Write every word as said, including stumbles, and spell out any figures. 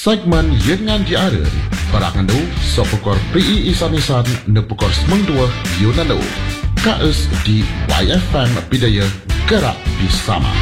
Segmen Yengan Diara Parangandu Sopokor P I Isanisan Nepukor Semengdua Yunandu Kaes di Y F M Bidaya Gerak Bersama.